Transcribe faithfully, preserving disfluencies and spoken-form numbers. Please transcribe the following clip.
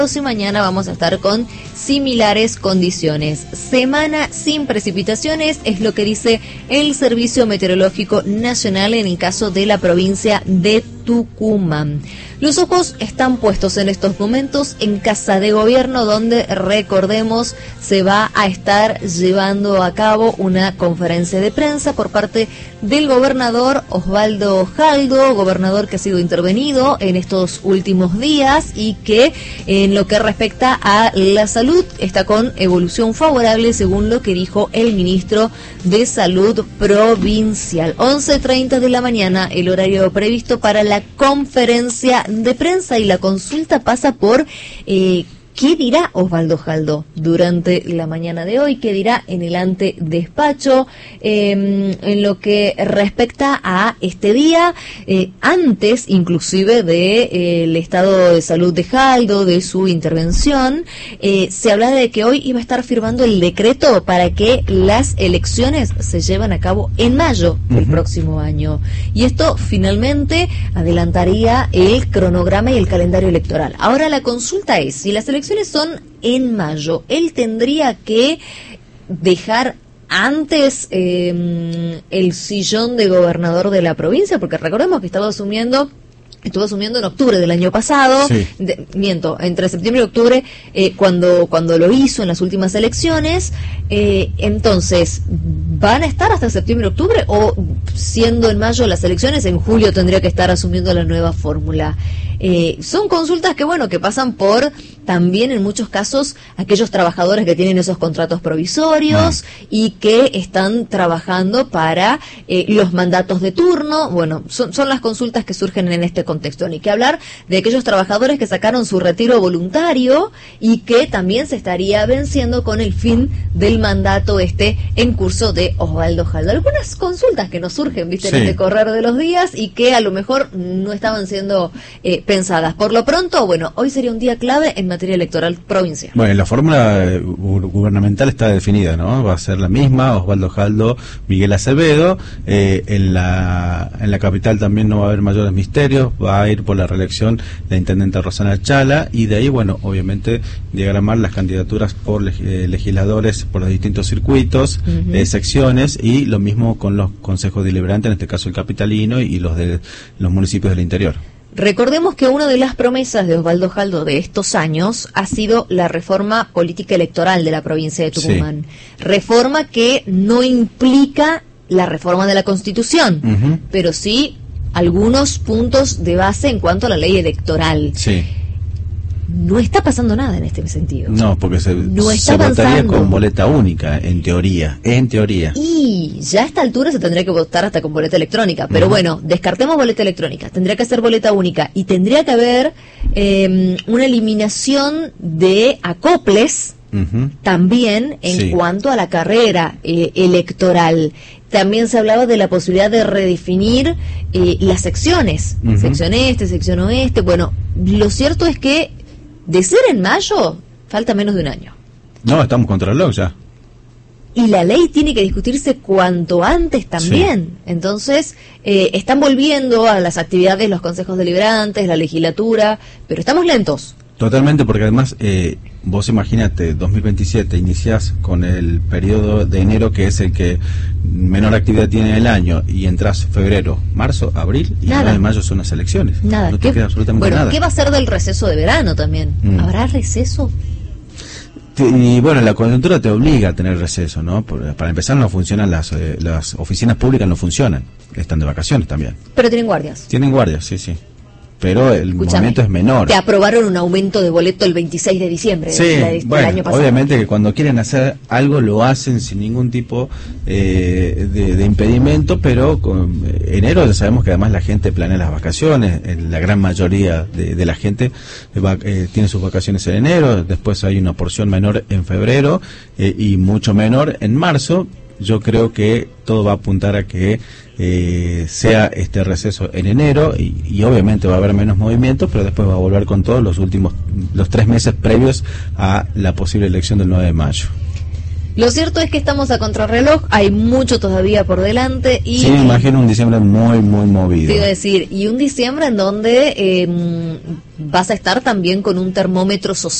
y mañana vamos a estar con similares condiciones. Semana sin precipitaciones es lo que dice el Servicio Meteorológico Nacional en el caso de la provincia de Tucumán. Los ojos están puestos en estos momentos en Casa de Gobierno, donde, recordemos, se va a estar llevando a cabo una conferencia de prensa por parte del gobernador Osvaldo Jaldo, gobernador que ha sido intervenido en estos últimos días y que en lo que respecta a la salud está con evolución favorable, según lo que dijo el ministro de Salud provincial. once treinta de la mañana, el horario previsto para la conferencia de prensa, y la consulta pasa por eh, ¿qué dirá Osvaldo Jaldo durante la mañana de hoy? ¿Qué dirá en el antedespacho? Eh, en lo que respecta a este día, eh, antes inclusive de eh, el estado de salud de Jaldo, de su intervención, eh, se hablaba de que hoy iba a estar firmando el decreto para que las elecciones se lleven a cabo en mayo del uh-huh. próximo año. Y esto finalmente adelantaría el cronograma y el calendario electoral. Ahora la consulta es, si las elecciones son en mayo, él tendría que dejar antes eh, el sillón de gobernador de la provincia, porque recordemos que estaba asumiendo Estuvo asumiendo en octubre del año pasado, sí. de, miento, entre septiembre y octubre, eh, cuando cuando lo hizo en las últimas elecciones. Eh, entonces, ¿van a estar hasta septiembre y octubre? ¿O siendo en mayo las elecciones, en julio tendría que estar asumiendo la nueva fórmula? Eh, son consultas que, bueno, que pasan por también en muchos casos aquellos trabajadores que tienen esos contratos provisorios ah. y que están trabajando para eh, los mandatos de turno. Bueno, son, son las consultas que surgen en este contexto. Ni que hablar de aquellos trabajadores que sacaron su retiro voluntario y que también se estaría venciendo con el fin del mandato este en curso de Osvaldo Jaldo. Algunas consultas que nos surgen, viste, sí. en este correr de los días y que a lo mejor no estaban siendo eh, pensadas. Por lo pronto, bueno, hoy sería un día clave en materia electoral provincial. Bueno, la fórmula gubernamental está definida, ¿no? Va a ser la misma, Osvaldo Jaldo, Miguel Acevedo. Eh, en la en la capital también no va a haber mayores misterios. Va a ir por la reelección la intendente Rosana Chala, y de ahí, bueno, obviamente diagramar las candidaturas por leg eh, legisladores por los distintos circuitos, uh-huh. eh, secciones, y lo mismo con los consejos deliberantes, en este caso el capitalino y los de los municipios del interior. Recordemos que una de las promesas de Osvaldo Jaldo de estos años ha sido la reforma política electoral de la provincia de Tucumán. Sí. Reforma que no implica la reforma de la Constitución, uh-huh. pero sí algunos puntos de base en cuanto a la ley electoral. Sí. No está pasando nada en este sentido. No, porque se, no se votaría con boleta única, en teoría, en teoría. Y ya a esta altura se tendría que votar hasta con boleta electrónica. Pero uh-huh. bueno, descartemos boleta electrónica. Tendría que ser boleta única. Y tendría que haber eh, una eliminación de acoples uh-huh. también en sí. cuanto a la carrera eh, electoral. También se hablaba de la posibilidad de redefinir eh, las secciones. Uh-huh. Sección este, sección oeste. Bueno, lo cierto es que de ser en mayo, falta menos de un año. No, estamos contra el reloj ya. Y la ley tiene que discutirse cuanto antes también. Sí. Entonces, eh, están volviendo a las actividades los consejos deliberantes, la legislatura, pero estamos lentos. Totalmente, porque además, eh, vos imagínate, dos mil veintisiete, iniciás con el periodo de enero, que es el que menor actividad tiene el año, y entras febrero, marzo, abril, y el nueve de mayo son las elecciones. Nada. No te queda absolutamente bueno, nada. ¿qué va a ser del receso de verano también? Mm. ¿Habrá receso? Y bueno, la coyuntura te obliga a tener receso, ¿no? Para empezar, no funcionan las, eh, las oficinas públicas, no funcionan. Están de vacaciones también. Pero tienen guardias. Tienen guardias, sí, sí. Pero el Escúchame, movimiento es menor. Te aprobaron un aumento de boleto el veintiséis de diciembre sí, del, del bueno, año pasado. Obviamente que cuando quieren hacer algo lo hacen sin ningún tipo eh, de, de impedimento, pero con eh, enero ya sabemos que además la gente planea las vacaciones. La gran mayoría de, de la gente va, eh, tiene sus vacaciones en enero, después hay una porción menor en febrero eh, y mucho menor en marzo. Yo creo que todo va a apuntar a que eh, sea este receso en enero y, y obviamente va a haber menos movimiento, pero después va a volver con todos los últimos, los tres meses previos a la posible elección del nueve de mayo. Lo cierto es que estamos a contrarreloj, hay mucho todavía por delante y... Sí, me imagino un diciembre muy, muy movido. Te iba a decir, y un diciembre en donde eh, vas a estar también con un termómetro social.